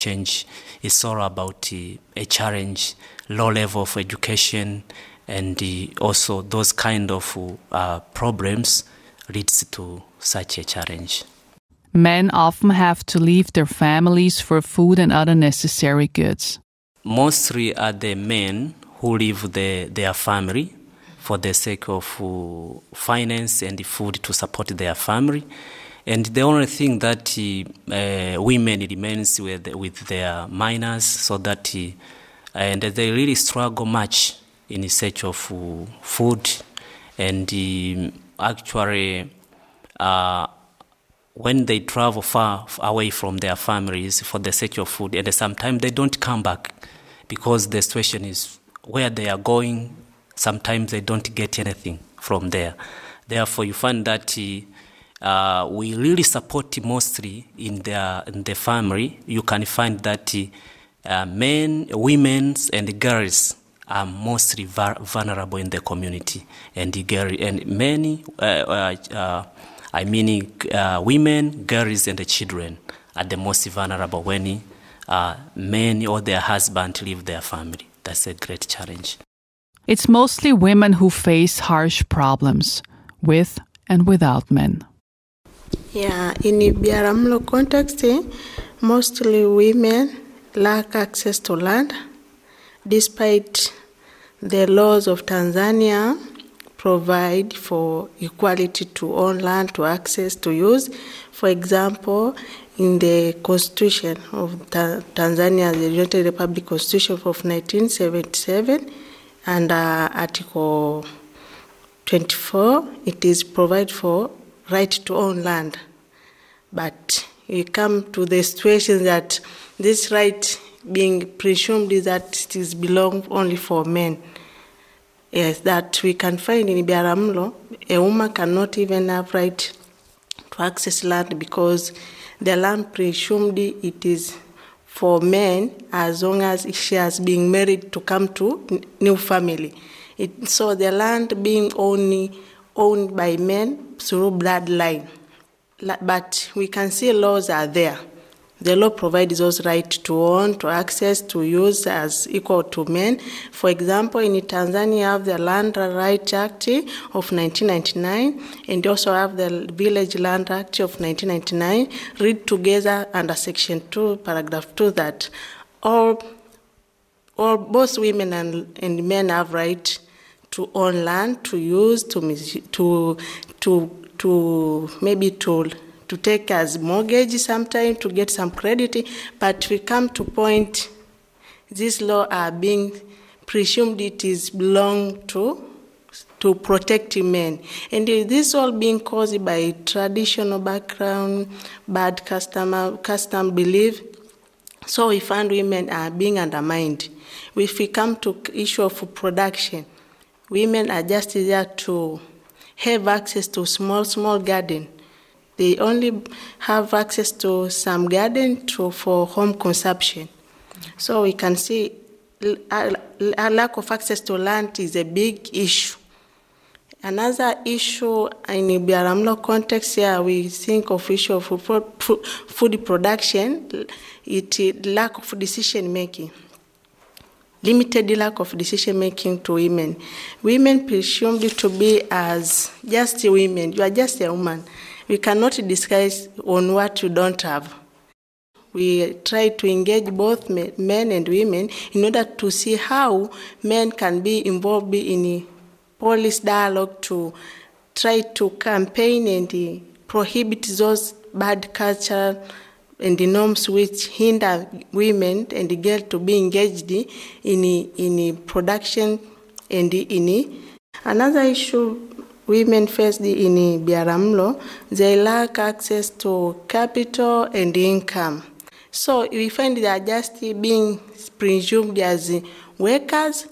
change is all about a challenge, low level of education, and also those kind of problems leads to such a challenge. Men often have to leave their families for food and other necessary goods. Mostly are the men who leave their family for the sake of finance and food to support their family. And the only thing that women remains with their minors, so that and they really struggle much in search of food. And actually, when they travel far away from their families for the sake of food, and sometimes they don't come back because the situation is where they are going. Sometimes they don't get anything from there. Therefore, you find that we really support mostly in the family. You can find that men, women, and girls are mostly vulnerable in the community, and many. Women, girls, and the children are the most vulnerable when men or their husband leave their family. That's a great challenge. It's mostly women who face harsh problems, with and without men. Yeah, in the Biharamulo context, mostly women lack access to land, despite the laws of Tanzania provide for equality to own land, to access, to use. For example, in the Constitution of Tanzania, the United Republic Constitution of 1977, and Article 24, it is provide for right to own land. But we come to the situation that this right being presumed is that it is belong only for men. Yes, that we can find in Biharamulo, a woman cannot even have right to access land because the land presumed it is for men as long as she has been married to come to new family. So the land being only owned by men through bloodline. But we can see laws are there. The law provides those rights to own, to access, to use as equal to men. For example, in Tanzania, you have the Land Rights Act of 1999, and you also have the Village Land Act of 1999. Read together under Section 2, Paragraph 2, that both women and men have right to own land, to use, to take as mortgage sometime, to get some credit, but we come to point, this law are being presumed it is belong to protect men. And this all being caused by traditional background, bad custom belief. So we find women are being undermined. If we come to issue of production, women are just there to have access to small garden. They only have access to some garden for home consumption. So we can see a lack of access to land is a big issue. Another issue in the Biharamulo context here, we think of issue of food production, lack of decision making. Limited lack of decision making to women. Women presumed to be as just women. You are just a woman. We cannot discuss on what you don't have. We try to engage both men and women in order to see how men can be involved in policy dialogue to try to campaign and prohibit those bad culture and the norms which hinder women and the girls to be engaged in production and in another issue. Women face in Biharamulo, they lack access to capital and income. So we find they are just being presumed as workers.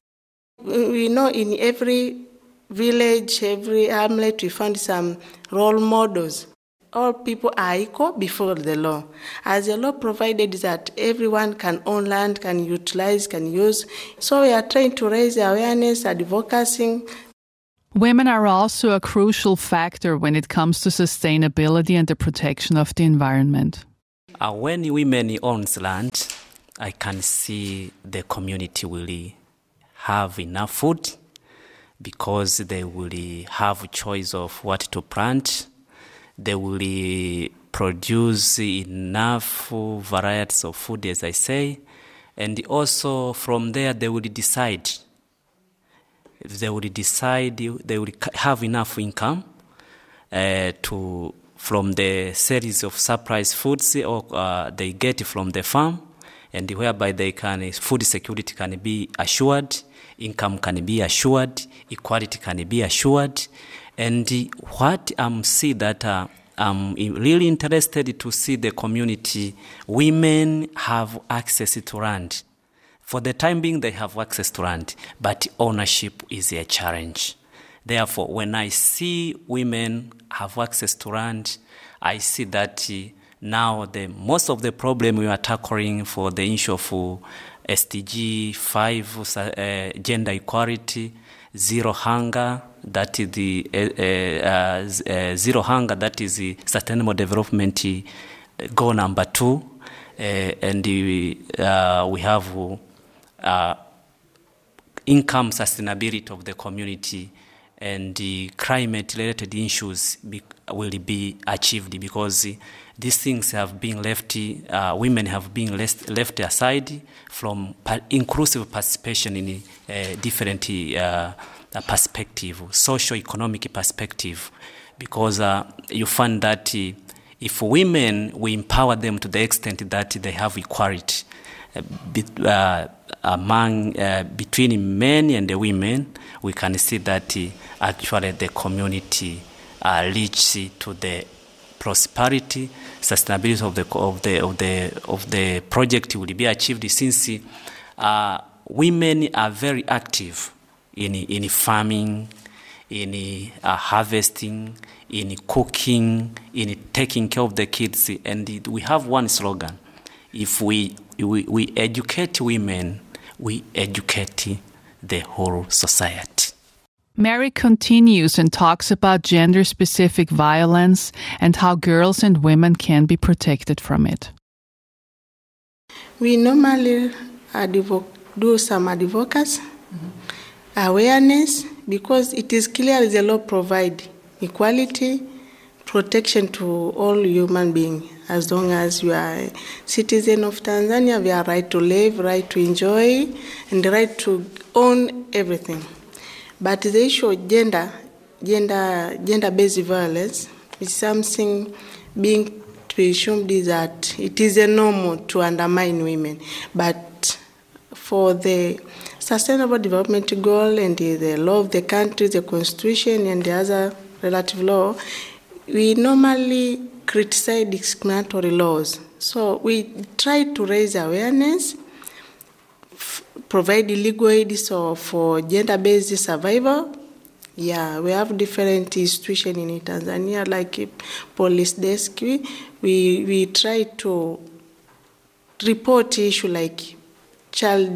We know in every village, every hamlet, we find some role models. All people are equal before the law. As the law provided that everyone can own land, can utilize, can use. So we are trying to raise awareness, advocacy. Women are also a crucial factor when it comes to sustainability and the protection of the environment. When women owns land, I can see the community will have enough food because they will have choice of what to plant. They will produce enough varieties of food, as I say, and also from there they will decide. If they will decide, they will have enough income from the sales of surplus foods or they get from the farm, and whereby food security can be assured, income can be assured, equality can be assured. And what see that I'm really interested to see the community, women have access to land. For the time being, they have access to land, but ownership is a challenge. Therefore, when I see women have access to land, I see that now most of the problem we are tackling for the issue of SDG 5, gender equality, zero hunger, that is the zero hunger, that is the sustainable development goal number 2, and we have income sustainability of the community, and the climate-related issues will be achieved because these things have been left, women have been left aside from inclusive participation in different perspective, socio-economic perspective, because you find that if women, we empower them to the extent that they have equality between men and the women, we can see that actually the community reach to the prosperity, sustainability of the project will be achieved, since women are very active in farming, in harvesting, in cooking, in taking care of the kids. And we have one slogan: if we educate women, we educate the whole society. Mary continues and talks about gender-specific violence and how girls and women can be protected from it. We normally do some advocacy, awareness, because it is clear the law provides equality, protection to all human beings. As long as you are a citizen of Tanzania, we have right to live, right to enjoy, and the right to own everything. But the issue of gender-based violence is something being presumed that it is a normal to undermine women. But for the Sustainable Development Goal and the law of the country, the Constitution, and the other relative law, we normally criticize discriminatory laws. So we try to raise awareness, provide legal aid for gender-based survival. Yeah, we have different institutions in Tanzania, like police desk. We try to report issues like child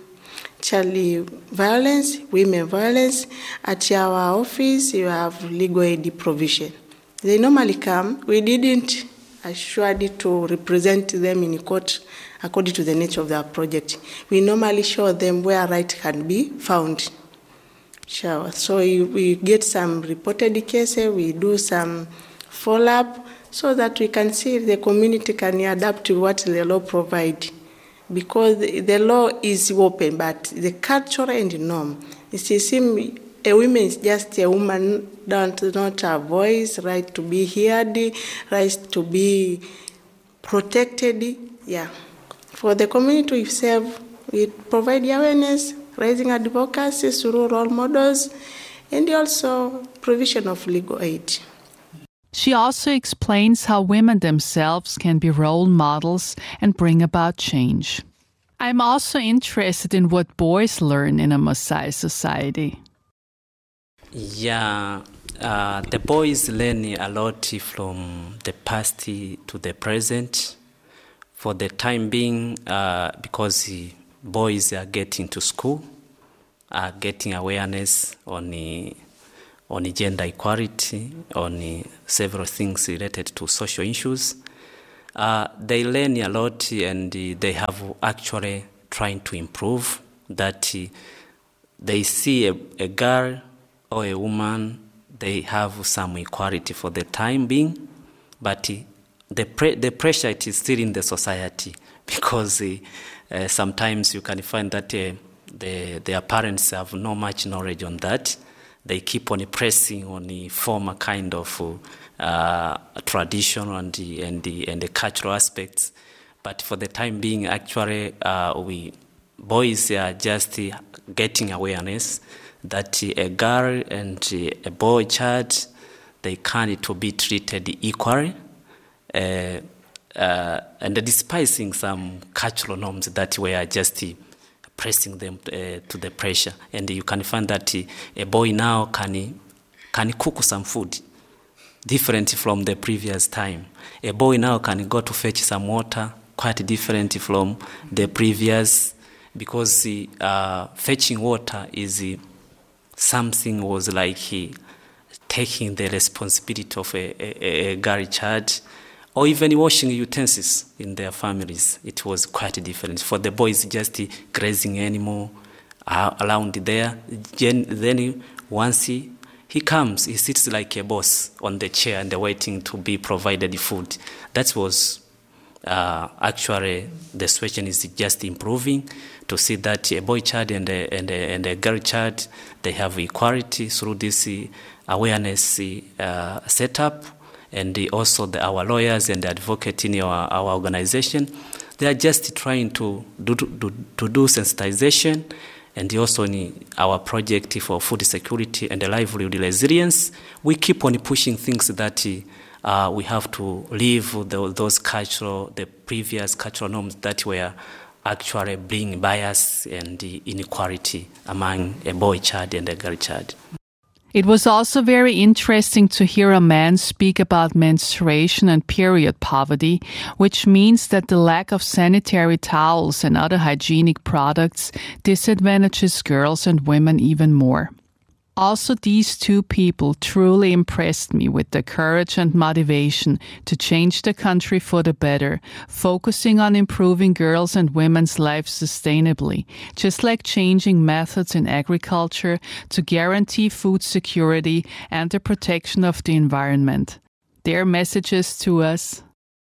violence, women violence. At our office, you have legal aid provision. They normally come. We didn't assured to represent them in court according to the nature of their project. We normally show them where right can be found. Sure. So we get some reported cases, we do some follow-up so that we can see if the community can adapt to what the law provides. Because the law is open, but the culture and the norm, it seems a woman is just a woman, not have voice, right to be heard, right to be protected. Yeah. For the community we serve, we provide awareness, raising advocacy through role models, and also provision of legal aid. She also explains how women themselves can be role models and bring about change. I'm also interested in what boys learn in a Maasai society. Yeah, the boys learn a lot from the past to the present. For the time being, because boys are getting to school, are getting awareness on gender equality, on several things related to social issues. They learn a lot, and they have actually trying to improve that. They see a girl or a woman, they have some equality for the time being, but the pressure it is still in the society, because sometimes you can find that their parents have not much knowledge on that. They keep on pressing on the former kind of tradition and the cultural aspects. But for the time being, actually, boys are just getting awareness that a girl and a boy child, they can to be treated equally, and despising some cultural norms that were just pressing them to the pressure. And you can find that a boy now can cook some food different from the previous time. A boy now can go to fetch some water, quite different from the previous, because fetching water is something was like taking the responsibility of a girl child, or even washing utensils in their families. It was quite different. For the boys, just grazing animal around there. Then once he comes, he sits like a boss on the chair and waiting to be provided food. That was actually the situation is just improving, to see that a boy child and a girl child, they have equality through this awareness setup. And also our lawyers and advocates in our organization, they are just trying to do sensitization. And also in our project for food security and livelihood resilience, we keep on pushing things that we have to leave the previous cultural norms that were actually bringing bias and inequality among a boy child and a girl child. It was also very interesting to hear a man speak about menstruation and period poverty, which means that the lack of sanitary towels and other hygienic products disadvantages girls and women even more. Also, these two people truly impressed me with their courage and motivation to change the country for the better, focusing on improving girls' and women's lives sustainably, just like changing methods in agriculture to guarantee food security and the protection of the environment. Their messages to us?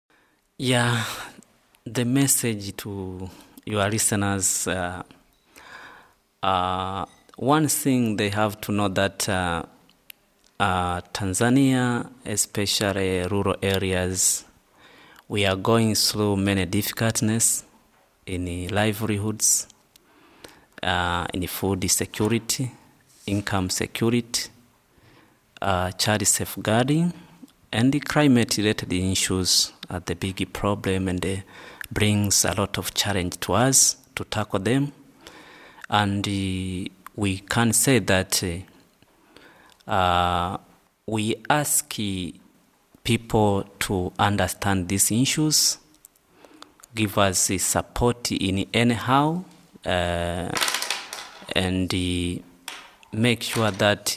Yeah, the message to your listeners, one thing they have to know that Tanzania, especially rural areas, we are going through many difficulties in livelihoods, in food security, income security, child safeguarding, and the climate-related issues are the big problem, and brings a lot of challenge to us to tackle them. And we can say that we ask people to understand these issues, give us support in anyhow, and make sure that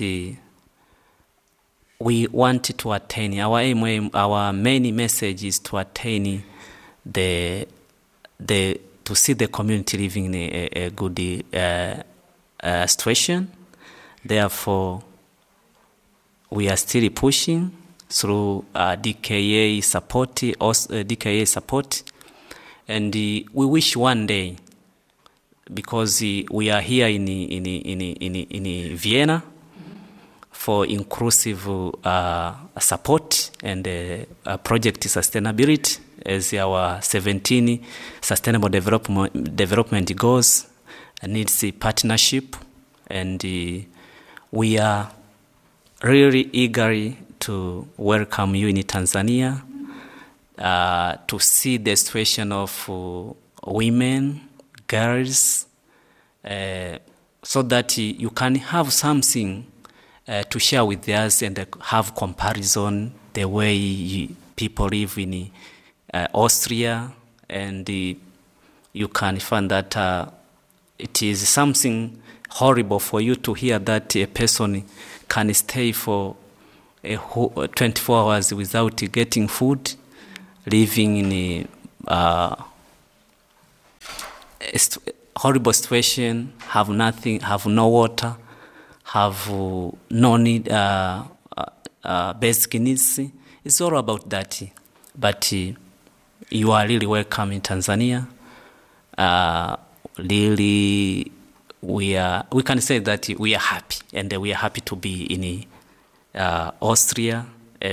we want to attain our aim. Our main message is to attain to see the community living in a good situation. Therefore, we are still pushing through DKA support, and we wish one day, because we are here in Vienna for inclusive support and project sustainability as our 17 sustainable development goals needs a partnership, and we are really eager to welcome you in Tanzania, to see the situation of women, girls, so that you can have something to share with us and have comparison the way people live in Austria, and you can find that it is something horrible for you to hear that a person can stay for 24 hours without getting food, living in a horrible situation, have nothing, have no water, have no need, basic needs. It's all about that. But you are really welcome in Tanzania. Really, we can say that we are happy, and we are happy to be in Austria.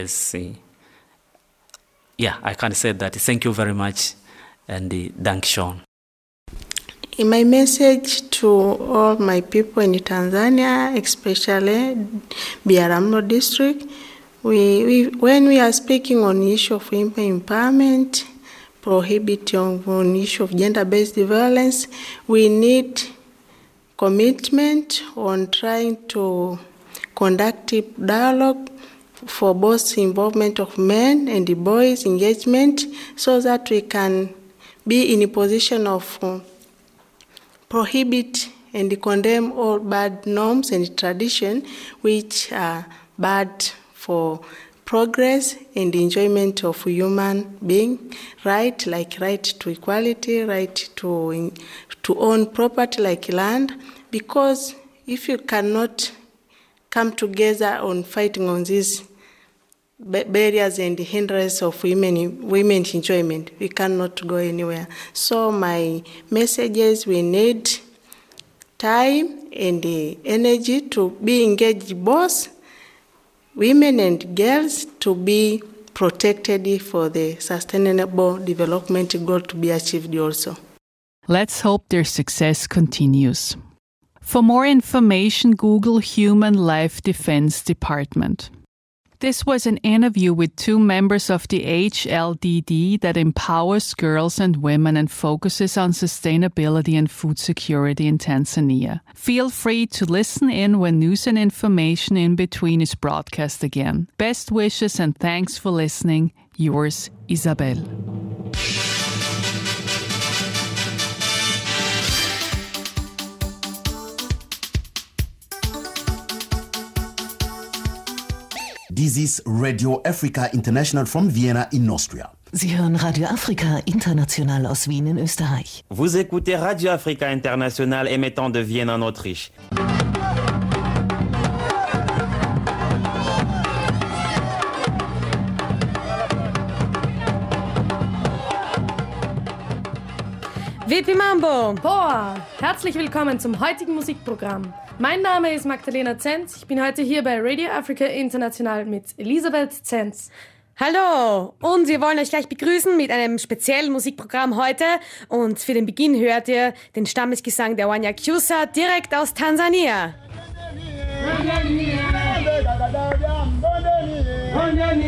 I can say that. Thank you very much, and Dankeschön. In my message to all my people in Tanzania, especially Biharamulo district, when we are speaking on the issue of women empowerment, prohibiting on the issue of gender-based violence, we need commitment on trying to conduct dialogue for both involvement of men and the boys' engagement, so that we can be in a position of prohibit and condemn all bad norms and tradition which are bad for progress and enjoyment of human being, right to equality, right to own property like land. Because if you cannot come together on fighting on these barriers and the hindrances of women's enjoyment, we cannot go anywhere. So my messages, we need time and the energy to be engaged, both women and girls, to be protected for the sustainable development goal to be achieved also. Let's hope their success continues. For more information, Google Human Life Defense Department. This was an interview with two members of the HLDD that empowers girls and women and focuses on sustainability and food security in Tanzania. Feel free to listen in when news and information in between is broadcast again. Best wishes and thanks for listening. Yours, Isabel. This is Radio Africa International from Vienna in Austria. Sie hören Radio Afrika International aus Wien in Österreich. Vous écoutez Radio Africa International émettant de Vienne en Autriche. Vipi Mambo! Boah! Herzlich willkommen zum heutigen Musikprogramm. Mein Name ist Magdalena Zenz. Ich bin heute hier bei Radio Africa International mit Elisabeth Zenz. Hallo! Und wir wollen euch gleich begrüßen mit einem speziellen Musikprogramm heute. Und für den Beginn hört ihr den Stammesgesang der Wanyakyusa direkt aus Tansania.